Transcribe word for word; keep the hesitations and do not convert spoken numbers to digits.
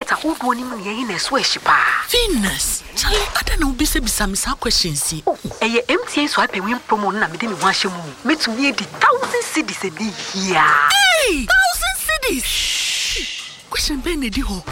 But I would want him in a swish pa. Venus, Charlie, I don't know, be some questions. Oh, a M T A swiping win promo, and I didn't wash him. Me to me the thousand cities a day. Yeah. Hey, thousand cities. Question Benedict.